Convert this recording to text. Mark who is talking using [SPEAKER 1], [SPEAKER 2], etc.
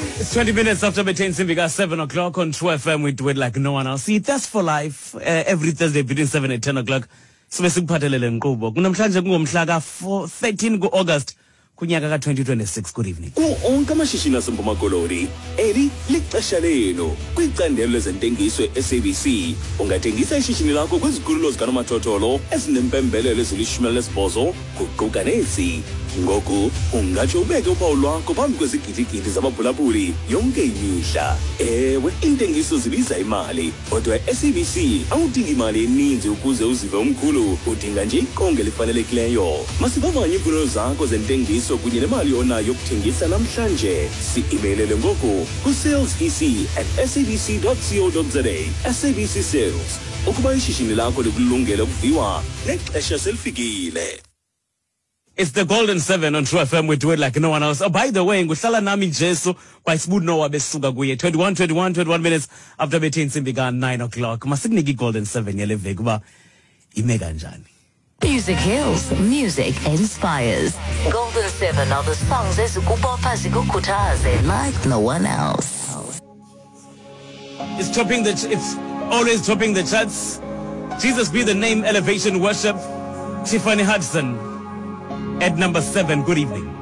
[SPEAKER 1] It's 20 minutes after between Simbiga 7 o'clock on True FM. We do it like no one else. See, that's for life. Every Thursday between 7 and 10 o'clock. Sibe sikuphathelele nkqubo. Kunamhlanje kungomhla ka 13 ku-August kunyaka ka 2026. Good evening.
[SPEAKER 2] Onke amashishini aseMpuma Koloni, eli lixesha lenu kwicandelo lezentengiso SABC. Ungathengisa ishishini lakho kwizikhululo zikanomathotholo ezinempembelelo ezili-18 kuquka nesi. Ngoku ungatsho ubeke uphawu lwakho phambi kwezigidigidi zabaphulaphuli yonke imihla. Ewe, intengiso zibiza imali, kodwa SABC awudingi imali eninzi ukuze uzive umkhulu, udinga nje iqonga elifanelekileyo. Masivavanye iimfuno zakho zentengiso kunye nemali onayo yokuthengisa namhlanje. Si-imeilele ngoku kusalesec@sabc.co.za. SABC Sales, ukuba ishishini lakho likulungele ukuviwa nexesha selifikile.
[SPEAKER 1] It's the Golden 7 on True FM. We do it like no one else. Oh, by the way, nguhlala nami Jesu kwa isibudu no wabesuka kuye 21 minutes after between Simbiga 9 o'clock. Masikuniki Golden 7 yele veki kuba ime kanjani.
[SPEAKER 3] Music heals, music inspires. Golden 7 are the songs ezikubopha zikukhuthaze like no one else.
[SPEAKER 1] It's always topping the charts. Jesus be the name, Elevation Worship. Tiffany Hudson at number 7. Good evening.